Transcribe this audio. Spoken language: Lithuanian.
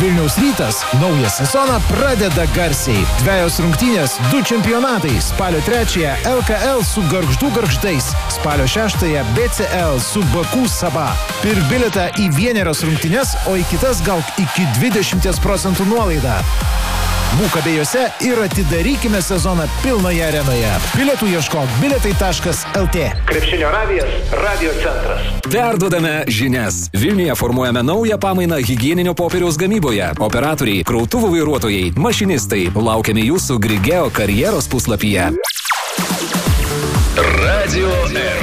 Vilniaus Rytas naują sezoną pradeda garsiai. 2 rungtynės, 2 čempionatai. Spalio 3 LKL su Gargždų Gargždais. Spalio 6 BCL su Baku Saba. Pirk bilietą į vienerias rungtynės, o į kitas gauk iki 20% nuolaidą. Būk abiejose ir atidarykime sezoną pilnoje arenoje. Bilietų ieškok bilietai.lt. Krepšinio radijas, radio centras. Perduodame žinias. Vilniuje formuojame naują pamainą higieninio popieriaus gamyboje. Operatoriai, krautuvų vairuotojai, mašinistai. Laukiame jūsų Grigeo karjeros puslapyje. Radio